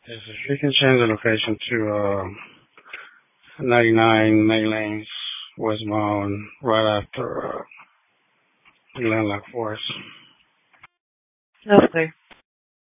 Yes, if you can change the location to 99 May Lanes, Westbound, right after Glenlock Forest. Okay.